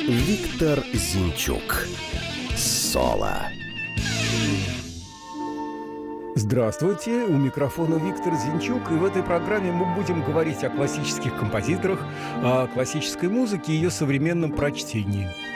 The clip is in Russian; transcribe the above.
Виктор Зинчук. Соло. Здравствуйте, у микрофона Виктор Зинчук, и в этой программе мы будем говорить о классических композиторах, о классической музыке и ее современном прочтении.